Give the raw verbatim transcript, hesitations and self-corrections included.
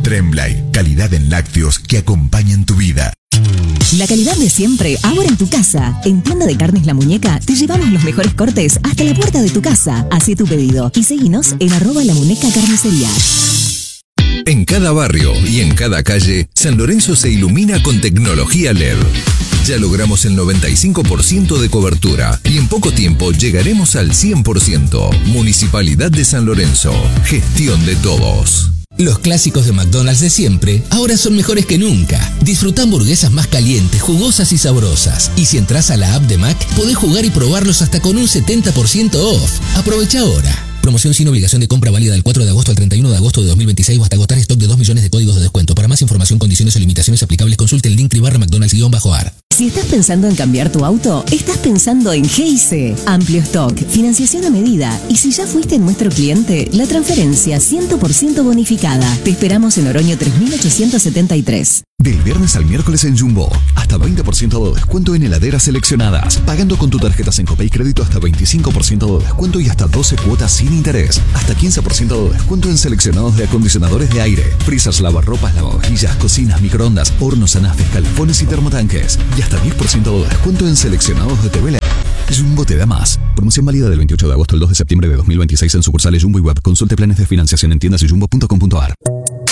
Tremblay, calidad en lácteos que acompañan tu vida. La calidad de siempre, ahora en tu casa. En Tienda de Carnes La Muñeca te llevamos los mejores cortes hasta la puerta de tu casa. Hacé tu pedido y seguinos en arroba la muñeca carnicería. En cada barrio y en cada calle, San Lorenzo se ilumina con tecnología L E D. Ya logramos el noventa y cinco por ciento de cobertura y en poco tiempo llegaremos al cien por ciento. Municipalidad de San Lorenzo. Gestión de todos. Los clásicos de McDonald's de siempre ahora son mejores que nunca. Disfruta hamburguesas más calientes, jugosas y sabrosas. Y si entras a la app de Mac, podés jugar y probarlos hasta con un setenta por ciento off. Aprovecha ahora. Promoción sin obligación de compra válida del cuatro de agosto al treinta y uno de agosto de dos mil veintiséis o hasta agotar stock de dos millones de códigos de descuento. Para más información, condiciones o limitaciones aplicables, consulte el link barra McDonald's-ar. Si estás pensando en cambiar tu auto, estás pensando en G I C. Amplio stock, financiación a medida. Y si ya fuiste nuestro cliente, la transferencia cien por ciento bonificada. Te esperamos en Oroño tres mil ochocientos setenta y tres. Del viernes al miércoles en Jumbo, hasta veinte por ciento de descuento en heladeras seleccionadas. Pagando con tu tarjeta Sencopay Crédito hasta veinticinco por ciento de descuento y hasta doce cuotas sin interés. Hasta quince por ciento de descuento en seleccionados de acondicionadores de aire, frisas, lavarropas, lavavajillas, cocinas, microondas, hornos, anafes, calefones y termotanques. Y hasta diez por ciento de descuento en seleccionados de T V. Jumbo te da más. Promoción válida del veintiocho de agosto al dos de septiembre de dos mil veintiséis en sucursales Jumbo y Web. Consulte planes de financiación en tiendas y jumbo punto com punto ar.